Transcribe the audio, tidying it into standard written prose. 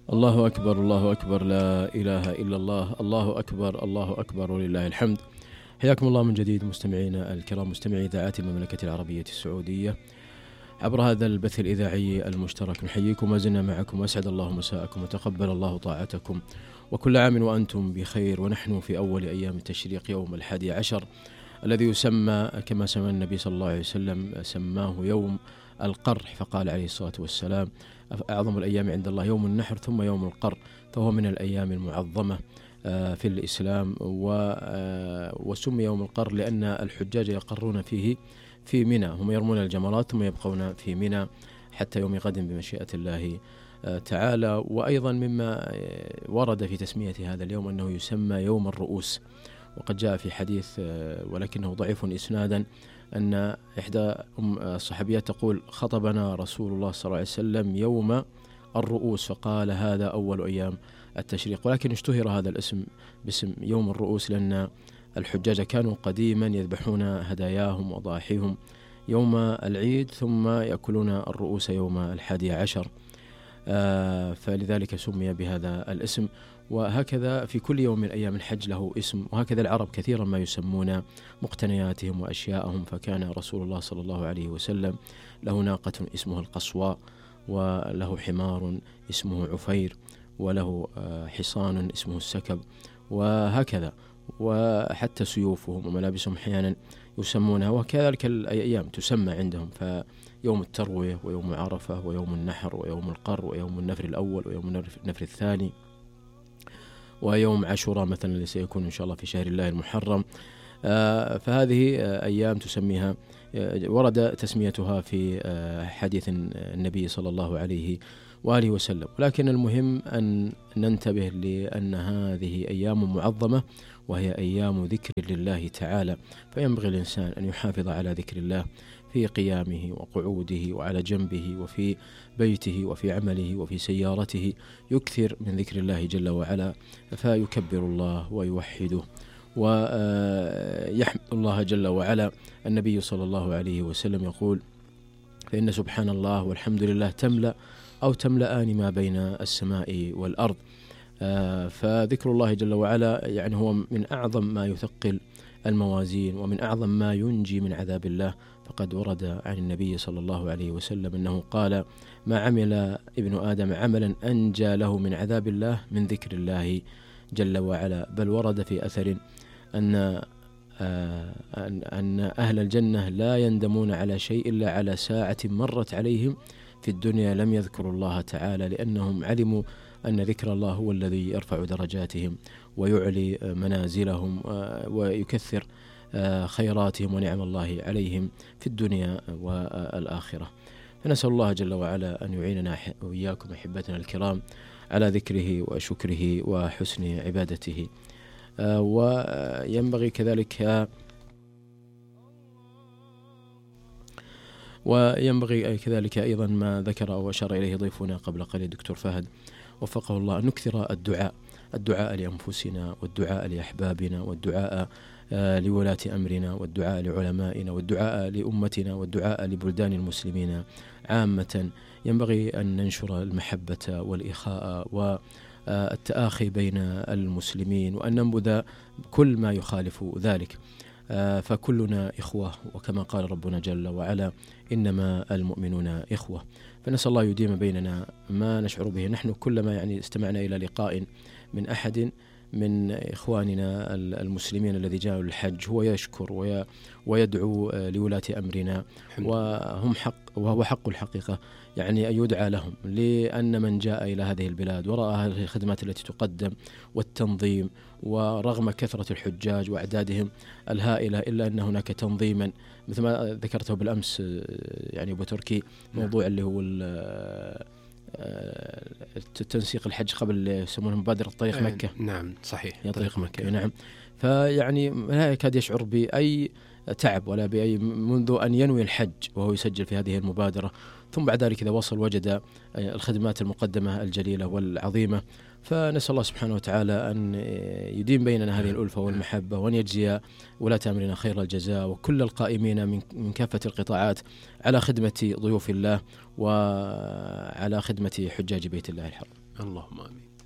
الله أكبر الله أكبر، لا إله إلا الله، الله أكبر الله أكبر ولله الحمد. حياكم الله من جديد مستمعينا الكرام، مستمعي إذاعات المملكة العربية السعودية عبر هذا البث الإذاعي المشترك. نحييكم ما زلنا معكم، وأسعد الله مساءكم وتقبل الله طاعتكم، وكل عام وأنتم بخير. ونحن في أول أيام التشريق، يوم 11 الذي يسمى كما سمى النبي صلى الله عليه وسلم، سماه يوم القر، فقال عليه الصلاة والسلام: أعظم الأيام عند الله يوم النحر ثم يوم القر، فهو من الأيام المعظمة في الإسلام. وسمي يوم القر لأن الحجاج يقرون فيه في منى، هم يرمون الجمرات ثم يبقون في منى حتى يوم غد بمشيئة الله تعالى. وأيضا مما ورد في تسمية هذا اليوم أنه يسمى يوم الرؤوس، وقد جاء في حديث ولكنه ضعيف إسنادا أن إحدى الصحابيات تقول: خطبنا رسول الله صلى الله عليه وسلم يوم الرؤوس، فقال: هذا أول أيام التشريق. ولكن اشتهر هذا الاسم باسم يوم الرؤوس لأن الحجاج كانوا قديما يذبحون هداياهم وضاحيهم يوم العيد ثم يأكلون الرؤوس يوم 11، فلذلك سمي بهذا الاسم. وهكذا في كل يوم من أيام الحج له اسم، وهكذا العرب كثيرا ما يسمون مقتنياتهم وأشياءهم. فكان رسول الله صلى الله عليه وسلم له ناقة اسمها القصواء، وله حمار اسمه عفير، وله حصان اسمه السكب، وهكذا. وحتى سيوفهم وملابسهم أحيانا يسمونها، وكذلك الأيام تسمى عندهم، فيوم التروية ويوم عرفة ويوم النحر ويوم القر ويوم النفر الأول ويوم النفر الثاني ويوم عاشوراء مثلا اللي سيكون إن شاء الله في شهر الله المحرم. فهذه أيام تسميها، ورد تسميتها في حديث النبي صلى الله عليه وآله وسلم. ولكن المهم أن ننتبه لأن هذه أيام معظمة، وهي أيام ذكر لله تعالى، فينبغي الإنسان أن يحافظ على ذكر الله في قيامه وقعوده وعلى جنبه وفي بيته وفي عمله وفي سيارته، يكثر من ذكر الله جل وعلا، فيكبر الله ويوحده ويحمد الله جل وعلا. النبي صلى الله عليه وسلم يقول: فإن سبحان الله والحمد لله تملأ أو تملأان ما بين السماء والأرض. فذكر الله جل وعلا يعني هو من أعظم ما يثقل الموازين ومن أعظم ما ينجي من عذاب الله. فقد ورد عن النبي صلى الله عليه وسلم أنه قال: ما عمل ابن آدم عملا أنجى له من عذاب الله من ذكر الله جل وعلا. بل ورد في أثر أن أهل الجنة لا يندمون على شيء إلا على ساعة مرت عليهم في الدنيا لم يذكروا الله تعالى، لأنهم علموا أن ذكر الله هو الذي يرفع درجاتهم ويعلي منازلهم ويكثر خيراتهم ونعم الله عليهم في الدنيا والآخرة. فنسأل الله جل وعلا أن يعيننا وإياكم أحبتنا الكرام على ذكره وشكره وحسن عبادته. وينبغي كذلك أيضا ما ذكر أو أشار إليه ضيفنا قبل قليل الدكتور فهد وفقه الله، أن نكثر الدعاء لأنفسنا، والدعاء لأحبابنا، والدعاء لولاة أمرنا، والدعاء لعلمائنا، والدعاء لأمتنا، والدعاء لبلدان المسلمين عامة. ينبغي أن ننشر المحبة والإخاء والتآخي بين المسلمين، وأن ننبذ كل ما يخالف ذلك، فكلنا إخوة، وكما قال ربنا جل وعلا: إنما المؤمنون إخوة. فنسأل الله يديم بيننا ما نشعر به. نحن كلما استمعنا إلى لقاء من أحد من إخواننا المسلمين الذي جاءوا للحج هو يشكر ويدعو لولاة أمرنا، وهو حق الحقيقة يعني أن يدعى لهم، لأن من جاء إلى هذه البلاد ورأى هذه الخدمات التي تقدم والتنظيم، ورغم كثرة الحجاج وأعدادهم الهائلة إلا أن هناك تنظيما مثل ما ذكرته بالأمس يعني أبو تركي، موضوع اللي هو تنسيق الحج قبل يسمونه مبادرة طريق مكة. نعم صحيح، طريق مكة. نعم. فيعني لا يكاد يشعر بأي تعب ولا بأي منذ أن ينوي الحج وهو يسجل في هذه المبادرة، ثم بعد ذلك إذا وصل وجد الخدمات المقدمة الجليلة والعظيمة. فنسأل الله سبحانه وتعالى أن يديم بيننا هذه الألفة والمحبة، وأن يجزي ولاة أمرنا خير الجزاء، وكل القائمين من كافة القطاعات على خدمة ضيوف الله وعلى خدمة حجاج بيت الله الحرام. اللهم آمين.